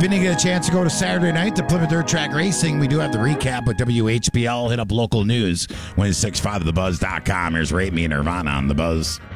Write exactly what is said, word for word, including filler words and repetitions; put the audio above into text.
you didn't get a chance to go to Saturday night to Plymouth Dirt Track Racing, we do have the recap with W H B L. Hit up local news, one six five the buzz dot com. Here's Rate Me and Nirvana on The Buzz.